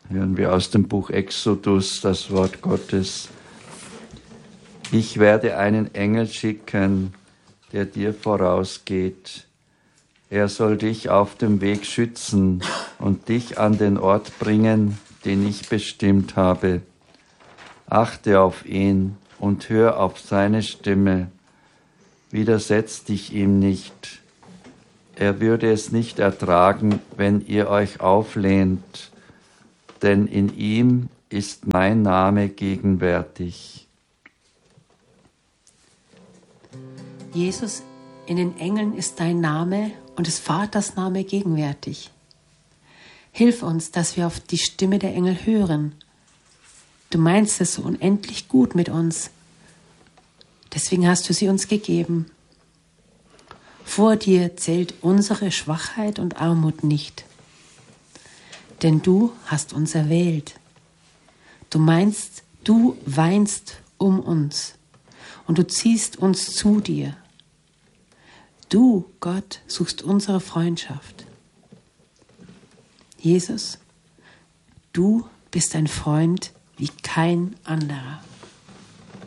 hören wir aus dem Buch Exodus das Wort Gottes. Ich werde einen Engel schicken, der dir vorausgeht. Er soll dich auf dem Weg schützen und dich an den Ort bringen, den ich bestimmt habe. Achte auf ihn und hör auf seine Stimme. Widersetz dich ihm nicht. Er würde es nicht ertragen, wenn ihr euch auflehnt, denn in ihm ist mein Name gegenwärtig. Jesus, in den Engeln ist dein Name und des Vaters Name gegenwärtig. Hilf uns, dass wir auf die Stimme der Engel hören. Du meinst es so unendlich gut mit uns. Deswegen hast du sie uns gegeben. Vor dir zählt unsere Schwachheit und Armut nicht. Denn du hast uns erwählt. Du meinst, du weinst um uns und du ziehst uns zu dir. Du, Gott, suchst unsere Freundschaft. Jesus, du bist ein Freund wie kein anderer.